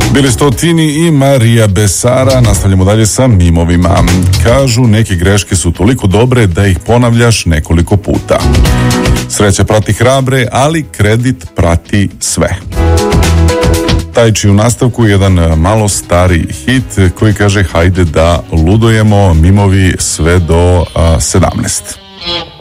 Bili ste Tini i Marija Besara. Nastavljamo dalje sa mimovima. Kažu, neke greške su toliko dobre da ih ponavljaš nekoliko puta. Sreća prati hrabre, ali kredit prati sve. Tajči u nastavku jedan malo stari hit koji kaže hajde da ludujemo, mimovi sve do 17.